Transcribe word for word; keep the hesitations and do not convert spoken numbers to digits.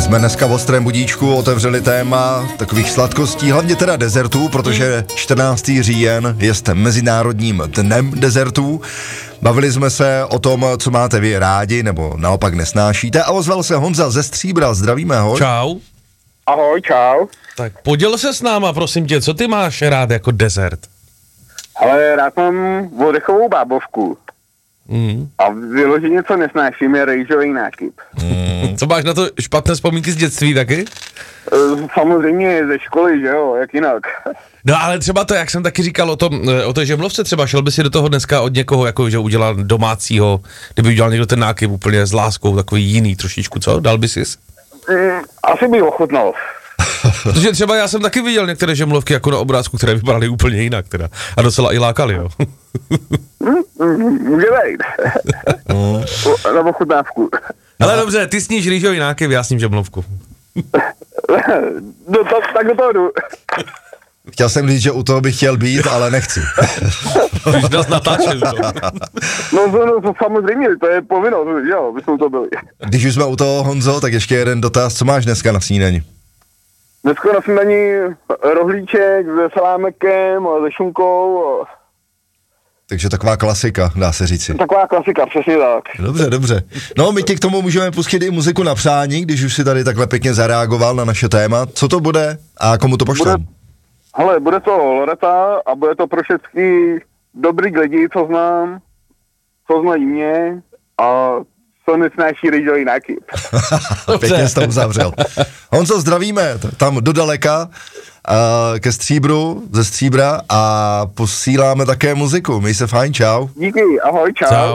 jsme dneska v ostrém budíčku otevřeli téma takových sladkostí, hlavně teda dezertů, protože čtrnáctého října je mezinárodním dnem dezertů. Bavili jsme se o tom, co máte vy rádi, nebo naopak nesnášíte, a ozval se Honza ze Stříbra, zdravíme ho. Čau. Ahoj, čau. Tak poděl se s náma, prosím tě, co ty máš rád jako dezert? Ale rád mám ořechovou bábovku. Mm. A vyloženě co nesnáším je rejžový nákyp. Mm. Co máš na to špatné vzpomínky z dětství taky? Samozřejmě ze školy, že jo, jak jinak. No ale třeba to, jak jsem taky říkal o tom, o té žemlovce třeba, šel by si do toho dneska od někoho, jako že udělal domácího, kdyby udělal někdo ten nákyp úplně s láskou, takový jiný trošičku, co? Dal by sis? Mm, asi by ochutnal. Protože třeba já jsem taky viděl některé žemlovky jako na obrázku, které vypadaly úplně jinak teda. A docela i lákaly, jo. Může být. Na ochutnávku. Ale dobře, ty sníš rýžový nákyp, já sním žemlovku. No tak, tak do toho jdu. Chtěl jsem říct, že u toho bych chtěl být, ale nechci. Už nás natáčeli. No, no, no samozřejmě, to je povinnost, jo, bychom to byli. Když už jsme u toho, Honzo, tak ještě jeden dotaz, co máš dneska na snídani? Dneska na snídani rohlíček se salámekem a se šunkou. A... Takže taková klasika, dá se říci. Taková klasika, přesně tak. Dobře, dobře. No, my ti k tomu můžeme pustit i muziku na přání, když už si tady takhle pěkně zareagoval na naše téma. Co to bude a komu to pošlem? Bude, hele, bude to Loreta a bude to pro všechny dobrý lidi, co znám, co znají mě a co nesnáší rýžový nákyp. Pěkně jsi to uzavřel. Honzo, zdravíme tam do daleka uh, ke Stříbru, ze Stříbra a posíláme také muziku. Měj se fajn, čau. Díky, ahoj, čau. Čau.